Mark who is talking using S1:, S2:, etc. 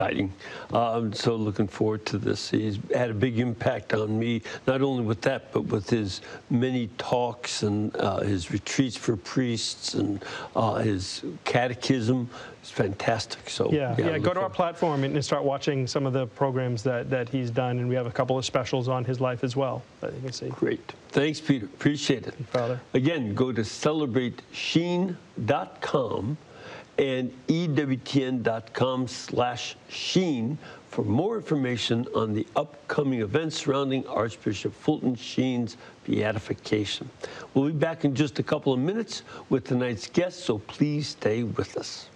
S1: exciting. So looking forward to this. He's had a big impact on me, not only with that, but with his many talks and his retreats for priests and his catechism. It's fantastic. So
S2: yeah, go to our platform and start watching some of the programs that he's done, and we have a couple of specials on his life as well that you can see.
S1: Great. Thanks, Peter. Appreciate it.
S2: Father.
S1: Again, go to celebratesheen.com and EWTN.com/Sheen for more information on the upcoming events surrounding Archbishop Fulton Sheen's beatification. We'll be back in just a couple of minutes with tonight's guest, so please stay with us.